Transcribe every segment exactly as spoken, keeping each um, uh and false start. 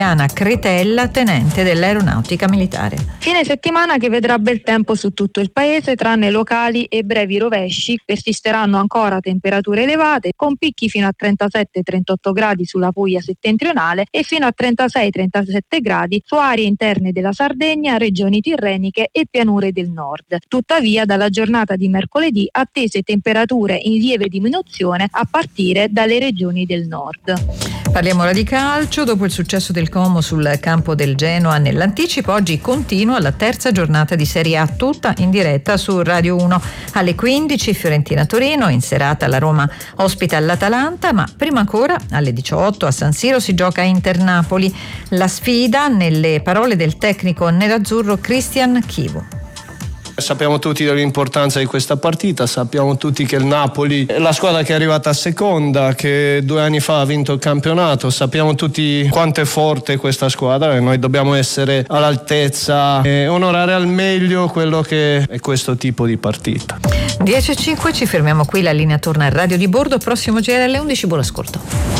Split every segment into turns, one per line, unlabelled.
Anna Cretella, tenente dell'Aeronautica Militare.
Fine settimana che vedrà bel tempo su tutto il paese, tranne locali e brevi rovesci. Persisteranno ancora temperature elevate, con picchi fino a trentasette trentotto gradi sulla Puglia settentrionale e fino a trentasei trentasette gradi su aree interne della Sardegna, regioni tirreniche e pianure del nord. Tuttavia, dalla giornata di mercoledì attese temperature in lieve diminuzione a partire dalle regioni del nord.
Parliamo ora di calcio. Dopo il successo del Como sul campo del Genoa nell'anticipo, oggi continua la terza giornata di Serie A, tutta in diretta su Radio uno. Alle quindici Fiorentina-Torino, in serata la Roma ospita l'Atalanta, ma prima ancora alle diciotto a San Siro si gioca Inter-Napoli. La sfida, nelle parole del tecnico nerazzurro Christian Chivu.
Sappiamo tutti dell'importanza di questa partita, sappiamo tutti che il Napoli è la squadra che è arrivata a seconda, che due anni fa ha vinto il campionato, sappiamo tutti quanto è forte questa squadra e noi dobbiamo essere all'altezza e onorare al meglio quello che è questo tipo di partita.
dieci e cinque, ci fermiamo qui, la linea torna al Radio di Bordo, prossimo G R L undici, buon ascolto.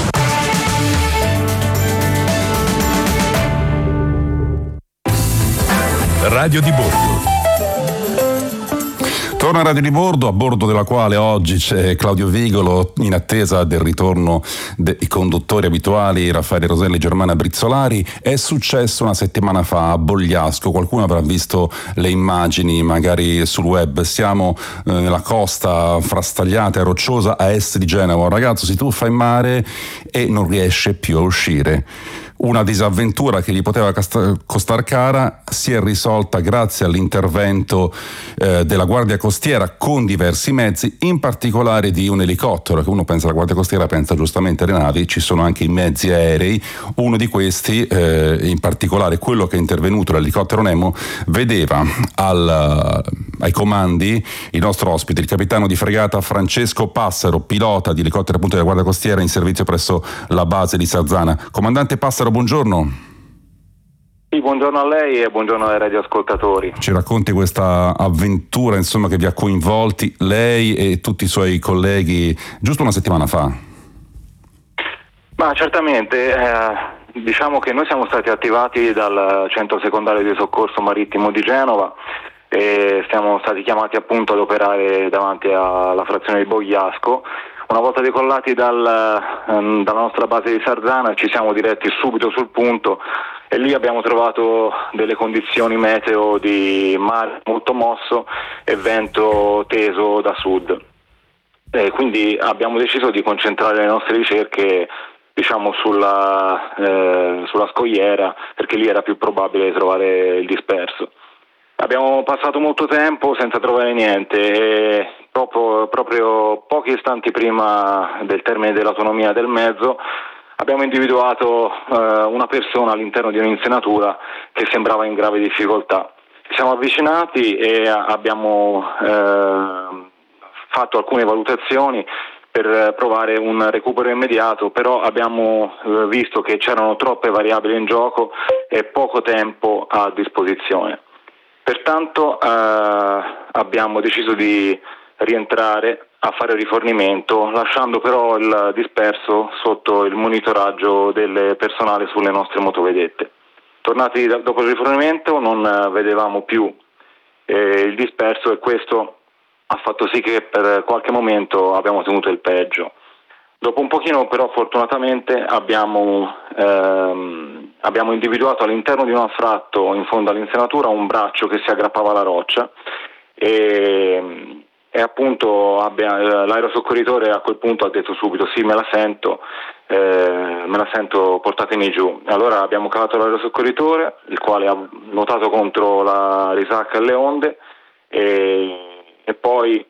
Radio di Bordo. Torna a Radio di Bordo, a bordo della quale oggi c'è Claudio Vigolo in attesa del ritorno dei conduttori abituali Raffaele Roselli e Germana Brizzolari. È successo una settimana fa a Bogliasco, qualcuno avrà visto le immagini magari sul web. Siamo eh, nella costa frastagliata e rocciosa a est di Genova. Un ragazzo si tuffa in mare e non riesce più a uscire. Una disavventura che gli poteva costare cara si è risolta grazie all'intervento eh, della Guardia Costiera con diversi mezzi, in particolare di un elicottero. Che uno pensa alla Guardia Costiera, pensa giustamente alle navi, ci sono anche i mezzi aerei. Uno di questi, eh, in particolare quello che è intervenuto, l'elicottero Nemo, vedeva al, ai comandi il nostro ospite, il capitano di fregata Francesco Passaro, pilota di elicottero appunto della Guardia Costiera in servizio presso la base di Sarzana. Comandante Passaro, buongiorno.
Sì, buongiorno a lei e buongiorno ai radioascoltatori.
Ci racconti questa avventura, insomma, che vi ha coinvolti lei e tutti i suoi colleghi giusto una settimana fa?
Ma certamente, eh, diciamo che noi siamo stati attivati dal centro secondario di soccorso marittimo di Genova e siamo stati chiamati appunto ad operare davanti alla frazione di Bogliasco. Una volta decollati dal, um, dalla nostra base di Sarzana ci siamo diretti subito sul punto e lì abbiamo trovato delle condizioni meteo di mare molto mosso e vento teso da sud. E quindi abbiamo deciso di concentrare le nostre ricerche, diciamo, sulla, eh, sulla scogliera, perché lì era più probabile trovare il disperso. Abbiamo passato molto tempo senza trovare niente e proprio, proprio pochi istanti prima del termine dell'autonomia del mezzo abbiamo individuato eh, una persona all'interno di un'insenatura che sembrava in grave difficoltà. Ci siamo avvicinati e abbiamo eh, fatto alcune valutazioni per provare un recupero immediato, però abbiamo eh, visto che c'erano troppe variabili in gioco e poco tempo a disposizione. Pertanto eh, abbiamo deciso di rientrare a fare rifornimento, lasciando però il disperso sotto il monitoraggio del personale sulle nostre motovedette. Tornati da, dopo il rifornimento non eh, vedevamo più eh, il disperso e questo ha fatto sì che per qualche momento abbiamo temuto il peggio. Dopo un pochino però fortunatamente abbiamo, ehm, abbiamo individuato all'interno di un affratto in fondo all'insenatura un braccio che si aggrappava alla roccia e, e appunto abbia, l'aerosoccorritore a quel punto ha detto subito sì, me la sento, eh, me la sento, portatemi giù. Allora abbiamo calato l'aerosoccorritore, il quale ha nuotato contro la risacca e le onde e, e poi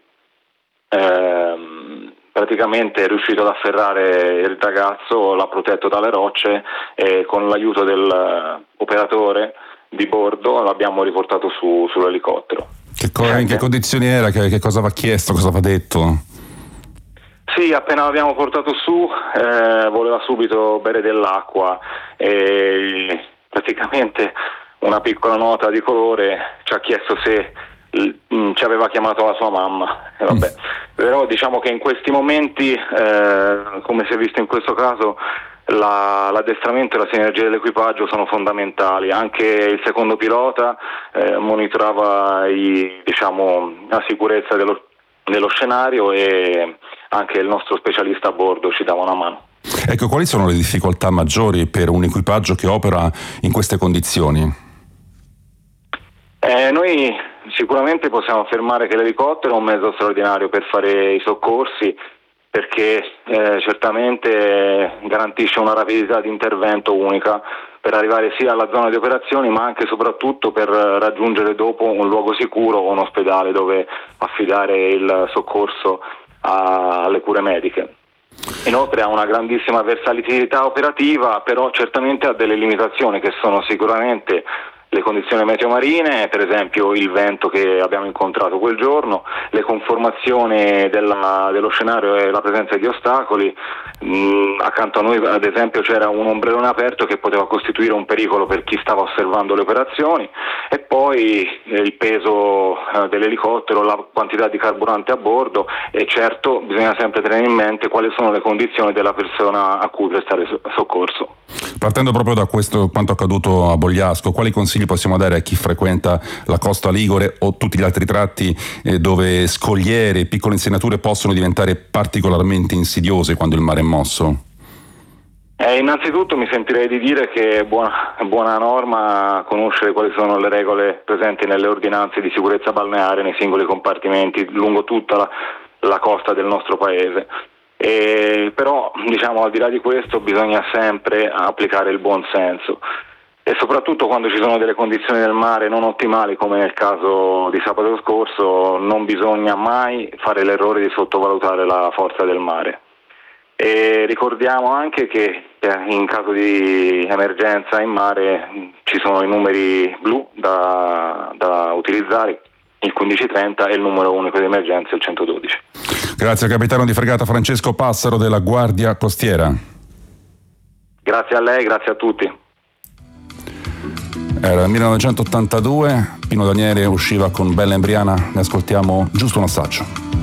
ehm, praticamente è riuscito ad afferrare il ragazzo, l'ha protetto dalle rocce e con l'aiuto dell'operatore di bordo l'abbiamo riportato su, sull'elicottero.
Che co- in che condizioni era? Che, che cosa va chiesto? Cosa va detto?
Sì, appena l'abbiamo portato su eh, voleva subito bere dell'acqua e praticamente una piccola nota di colore ci ha chiesto se ci aveva chiamato la sua mamma e vabbè. Mm. Però diciamo che in questi momenti eh, come si è visto in questo caso la, l'addestramento e la sinergia dell'equipaggio sono fondamentali. Anche il secondo pilota eh, monitorava i, diciamo, la sicurezza dello, dello scenario, e anche il nostro specialista a bordo ci dava una mano.
Ecco, quali sono le difficoltà maggiori per un equipaggio che opera in queste condizioni?
Eh, noi sicuramente possiamo affermare che l'elicottero è un mezzo straordinario per fare i soccorsi, perché eh, certamente garantisce una rapidità di intervento unica per arrivare sia alla zona di operazioni, ma anche e soprattutto per raggiungere dopo un luogo sicuro o un ospedale dove affidare il soccorso a, alle cure mediche. Inoltre ha una grandissima versatilità operativa, però certamente ha delle limitazioni, che sono sicuramente le condizioni meteomarine, per esempio il vento che abbiamo incontrato quel giorno, le conformazioni della, dello scenario e la presenza di ostacoli. Mm, accanto a noi ad esempio c'era un ombrellone aperto che poteva costituire un pericolo per chi stava osservando le operazioni, e poi eh, il peso eh, dell'elicottero, la quantità di carburante a bordo, e certo bisogna sempre tenere in mente quali sono le condizioni della persona a cui prestare so- soccorso.
Partendo proprio da questo, quanto accaduto a Bogliasco, quali consigli possiamo dare a chi frequenta la costa ligure o tutti gli altri tratti eh, dove scogliere e piccole insenature possono diventare particolarmente insidiose quando il mare è mosso?
Eh, innanzitutto mi sentirei di dire che è buona, buona norma conoscere quali sono le regole presenti nelle ordinanze di sicurezza balneare nei singoli compartimenti lungo tutta la, la costa del nostro paese. E, però, diciamo, al di là di questo bisogna sempre applicare il buon senso, e soprattutto quando ci sono delle condizioni del mare non ottimali, come nel caso di sabato scorso, non bisogna mai fare l'errore di sottovalutare la forza del mare. E ricordiamo anche che in caso di emergenza in mare ci sono i numeri blu da, da utilizzare, il quindici trenta, e il numero unico di emergenza, il centododici.
Grazie al capitano di fregata Francesco Passaro della Guardia Costiera.
Grazie a lei, grazie a tutti.
Era il millenovecentottantadue, Pino Daniele usciva con Bella Embriana, ne ascoltiamo giusto un assaggio.